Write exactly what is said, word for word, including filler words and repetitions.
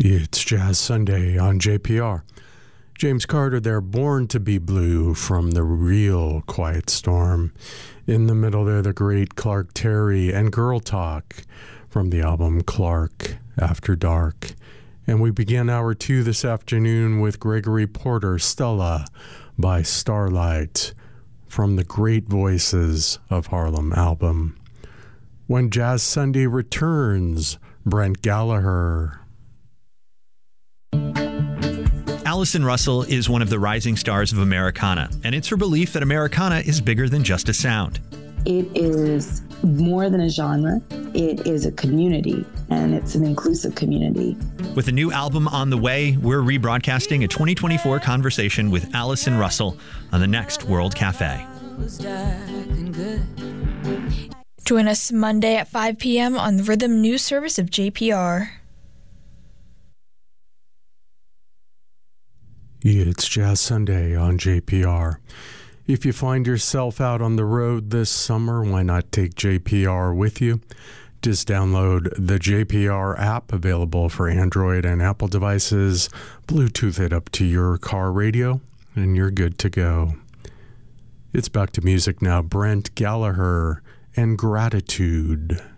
It's Jazz Sunday on J P R. James Carter there, Born to be Blue from the Real Quiet Storm. In the middle there, the great Clark Terry and Girl Talk from the album Clark After Dark. And we begin hour two this afternoon with Gregory Porter, Stella by Starlight from the Great Voices of Harlem album. When Jazz Sunday returns, Brent Gallagher. Allison Russell is one of the rising stars of Americana, and it's her belief that Americana is bigger than just a sound. It is more than a genre. It is a community, and it's an inclusive community. With a new album on the way, we're rebroadcasting a twenty twenty-four conversation with Allison Russell on the next World Cafe. Join us Monday at five p.m. on the Rhythm News Service of J P R. It's Jazz Sunday on J P R. If you find yourself out on the road this summer, why not take J P R with you? Just download the J P R app, available for Android and Apple devices, Bluetooth it up to your car radio, and you're good to go. It's back to music now. Brent Gallagher and Gratitude.